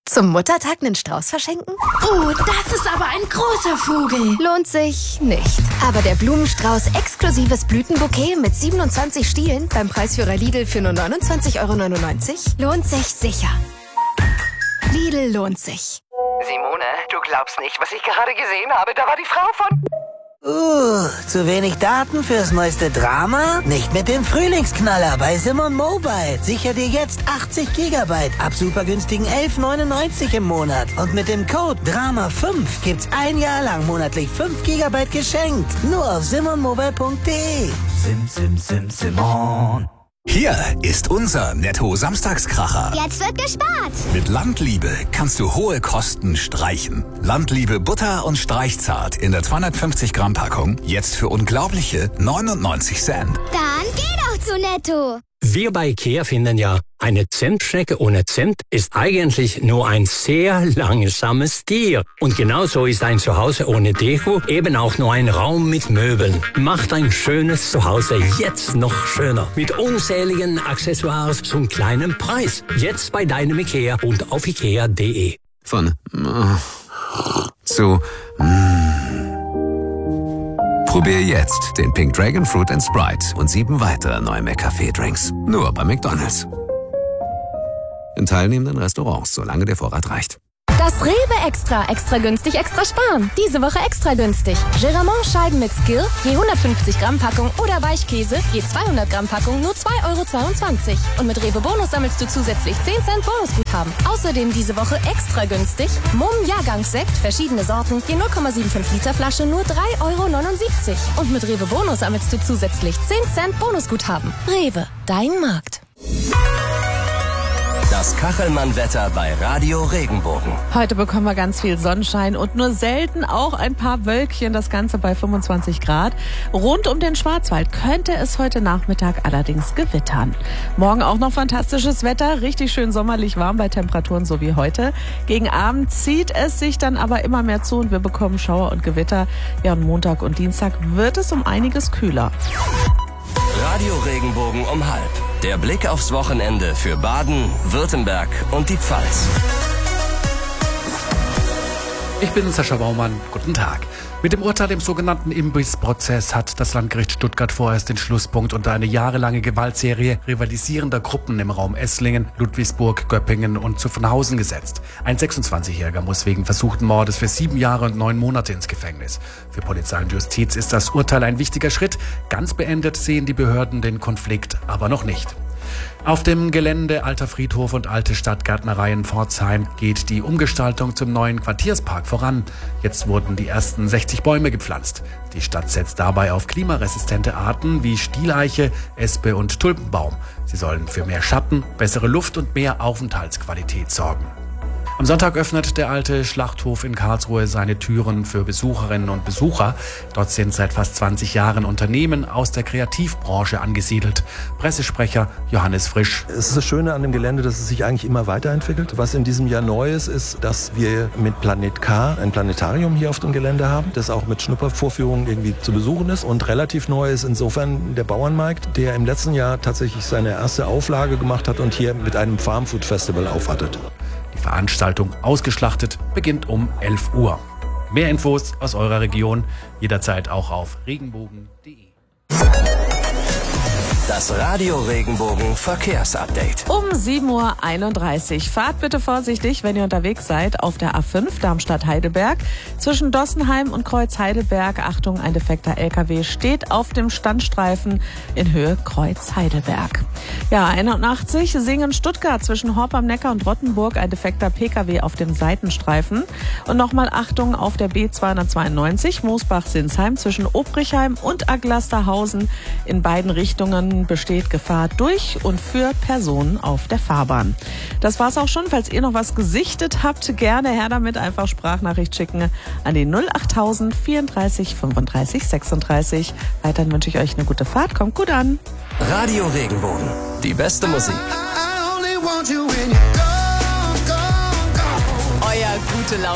Zum Muttertag einen Strauß verschenken? Oh, das ist aber ein großer Vogel. Lohnt sich nicht. Aber der Blumenstrauß exklusives Blütenbouquet mit 27 Stielen beim Preisführer Lidl für nur 29,99 € lohnt sich sicher. Lidl lohnt sich. Simone, du glaubst nicht, was ich gerade gesehen habe. Da war die Frau von... Zu wenig Daten fürs neueste Drama? Nicht mit dem Frühlingsknaller bei Simon Mobile. Sicher dir jetzt 80 GB ab super günstigen 11,99 € im Monat. Und mit dem Code DRAMA5 gibt's ein Jahr lang monatlich 5 GB geschenkt. Nur auf simonmobile.de. Simon. Hier ist unser Netto-Samstagskracher. Jetzt wird gespart. Mit Landliebe kannst du hohe Kosten streichen. Landliebe Butter und Streichzart in der 250 Gramm Packung. Jetzt für unglaubliche 99 Cent. Dann geh doch zu Netto. Wir bei IKEA finden ja, eine Zentschnecke ohne Cent ist eigentlich nur ein sehr langsames Tier. Und genauso ist ein Zuhause ohne Deko eben auch nur ein Raum mit Möbeln. Macht ein schönes Zuhause jetzt noch schöner. Mit unzähligen Accessoires zum kleinen Preis. Jetzt bei deinem IKEA und auf ikea.de. Von zu Probier jetzt den Pink Dragon Fruit and Sprite und 7 weitere neue McCafé-Drinks. Nur bei McDonald's. In teilnehmenden Restaurants, solange der Vorrat reicht. Das Rewe Extra. Extra günstig, extra sparen. Diese Woche extra günstig. Geramont Scheiben mit Skill, je 150 Gramm Packung oder Weichkäse, je 200 Gramm Packung, nur 2,22 €. Und mit Rewe Bonus sammelst du zusätzlich 10 Cent Bonusguthaben. Außerdem diese Woche extra günstig. Mumm Jahrgangssekt, verschiedene Sorten, je 0,75 Liter Flasche, nur 3,79 €. Und mit Rewe Bonus sammelst du zusätzlich 10 Cent Bonusguthaben. Rewe, dein Markt. Das Kachelmann-Wetter bei Radio Regenbogen. Heute bekommen wir ganz viel Sonnenschein und nur selten auch ein paar Wölkchen, das Ganze bei 25 Grad. Rund um den Schwarzwald könnte es heute Nachmittag allerdings gewittern. Morgen auch noch fantastisches Wetter, richtig schön sommerlich warm bei Temperaturen so wie heute. Gegen Abend zieht es sich dann aber immer mehr zu und wir bekommen Schauer und Gewitter. Ja, und Montag und Dienstag wird es um einiges kühler. Radio Regenbogen um 12:30. Der Blick aufs Wochenende für Baden, Württemberg und die Pfalz. Ich bin Sascha Baumann. Guten Tag. Mit dem Urteil im sogenannten Imbissprozess hat das Landgericht Stuttgart vorerst den Schlusspunkt unter eine jahrelange Gewaltserie rivalisierender Gruppen im Raum Esslingen, Ludwigsburg, Göppingen und Zuffenhausen gesetzt. Ein 26-Jähriger muss wegen versuchten Mordes für 7 Jahre und 9 Monate ins Gefängnis. Für Polizei und Justiz ist das Urteil ein wichtiger Schritt. Ganz beendet sehen die Behörden den Konflikt aber noch nicht. Auf dem Gelände Alter Friedhof und Alte Stadtgärtnerei in Pforzheim geht die Umgestaltung zum neuen Quartierspark voran. Jetzt wurden die ersten 60 Bäume gepflanzt. Die Stadt setzt dabei auf klimaresistente Arten wie Stieleiche, Espe und Tulpenbaum. Sie sollen für mehr Schatten, bessere Luft und mehr Aufenthaltsqualität sorgen. Am Sonntag öffnet der alte Schlachthof in Karlsruhe seine Türen für Besucherinnen und Besucher. Dort sind seit fast 20 Jahren Unternehmen aus der Kreativbranche angesiedelt. Pressesprecher Johannes Frisch. Es ist das Schöne an dem Gelände, dass es sich eigentlich immer weiterentwickelt. Was in diesem Jahr neu ist, dass wir mit Planet K ein Planetarium hier auf dem Gelände haben, das auch mit Schnuppervorführungen irgendwie zu besuchen ist. Und relativ neu ist insofern der Bauernmarkt, der im letzten Jahr tatsächlich seine erste Auflage gemacht hat und hier mit einem Farmfood Festival aufwartet. Die Veranstaltung Ausgeschlachtet beginnt um 11 Uhr. Mehr Infos aus eurer Region jederzeit auch auf regenbogen.de. Das Radio Regenbogen Verkehrsupdate. Um 7:31 Uhr. Fahrt bitte vorsichtig, wenn ihr unterwegs seid, auf der A5 Darmstadt-Heidelberg. Zwischen Dossenheim und Kreuz-Heidelberg, Achtung, ein defekter LKW steht auf dem Standstreifen in Höhe Kreuz-Heidelberg. Ja, 81 Singen-Stuttgart zwischen Horb am Neckar und Rottenburg, ein defekter PKW auf dem Seitenstreifen. Und nochmal Achtung auf der B292 Moosbach-Sinsheim zwischen Obrichheim und Aglasterhausen. In beiden Richtungen besteht Gefahr durch und für Personen auf der Fahrbahn. Das war's auch schon. Falls ihr noch was gesichtet habt, gerne her damit. Einfach Sprachnachricht schicken an die 08000 34 35 36. Weiterhin wünsche ich euch eine gute Fahrt. Kommt gut an. Radio Regenbogen. Die beste Musik. Euer gute Laune.